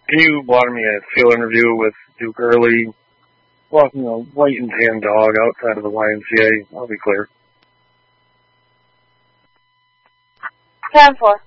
Can you water me a field interview with Duke Early, walking a white and tan dog outside of the YMCA? I'll be clear. 10-4.